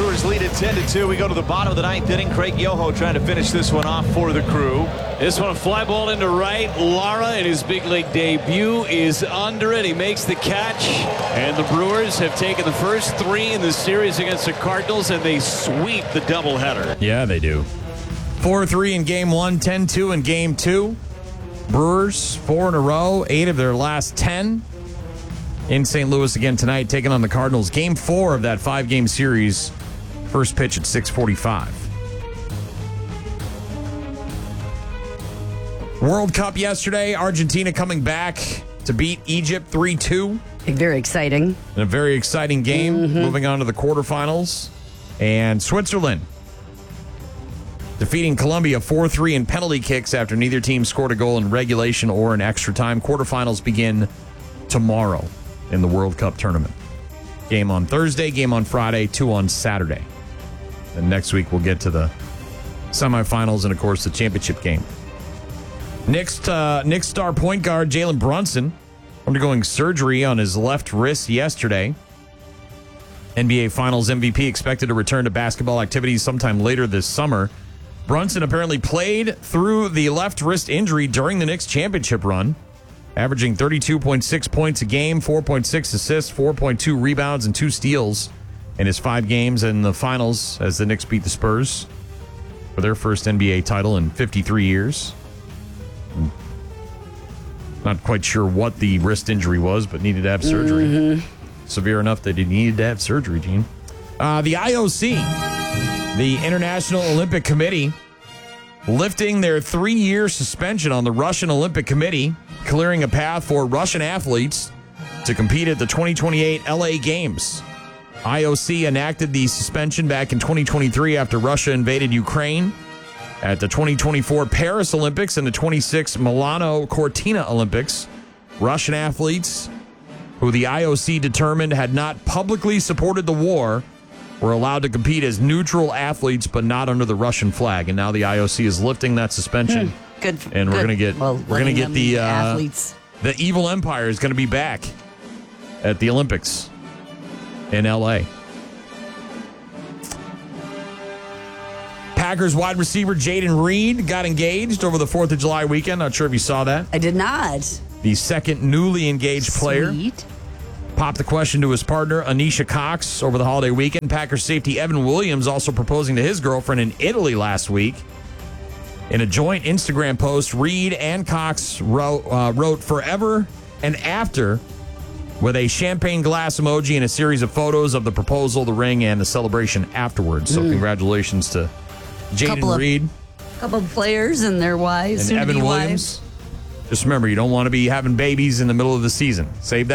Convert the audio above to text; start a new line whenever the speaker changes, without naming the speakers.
Brewers lead at 10-2. We go to the bottom of the ninth inning. Craig Yoho trying to finish this one off for the Crew.
This one, a fly ball into right. Lara in his big league debut is under it. He makes the catch. And the Brewers have taken the first three in the series against the Cardinals, and they sweep the doubleheader.
Yeah, they do. 4-3 in game one, 10-2 in game two. Brewers, 4 in a row, 8 of their last 10. In St. Louis again tonight, taking on the Cardinals. Game 4 of that 5-game series. First pitch at 6:45. World Cup yesterday. Argentina coming back to beat Egypt 3-2.
Very exciting.
In a very exciting game. Moving on to the quarterfinals. And Switzerland defeating Colombia 4-3 in penalty kicks after neither team scored a goal in regulation or in extra time. Quarterfinals begin tomorrow in the World Cup tournament. Game on Thursday, game on Friday, 2 on Saturday. And next week we'll get to the semifinals and, of course, the championship game. Knicks star point guard Jalen Brunson undergoing surgery on his left wrist yesterday. NBA Finals MVP expected to return to basketball activities sometime later this summer. Brunson apparently played through the left wrist injury during the Knicks championship run, averaging 32.6 points a game, 4.6 assists, 4.2 rebounds, and 2 steals in his 5 games in the finals as the Knicks beat the Spurs for their first NBA title in 53 years. Not quite sure what the wrist injury was, but needed to have surgery. Severe enough that he needed to have surgery, Gene. The IOC, the International Olympic Committee, lifting their 3-year suspension on the Russian Olympic Committee, clearing a path for Russian athletes to compete at the 2028 LA Games. IOC enacted the suspension back in 2023 after Russia invaded Ukraine. At the 2024 Paris Olympics and the 26 Milano Cortina Olympics, Russian athletes who the IOC determined had not publicly supported the war were allowed to compete as neutral athletes, but not under the Russian flag. And now the IOC is lifting that suspension.
Good.
And we're going to get the
athletes.
The evil empire is going to be back at the Olympics in LA. Packers wide receiver Jaden Reed got engaged over the 4th of July weekend. Not sure if you saw that.
I did not.
The second newly engaged player
Sweet.
popped the question to his partner, Anisha Cox, over the holiday weekend. Packers safety Evan Williams also proposing to his girlfriend in Italy last week. In a joint Instagram post, Reed and Cox wrote forever and after with a champagne glass emoji and a series of photos of the proposal, the ring, and the celebration afterwards. So congratulations to Jaden Reed.
A couple of players and their wives.
And Evan Williams.
Wives.
Just remember, you don't want to be having babies in the middle of the season. Save that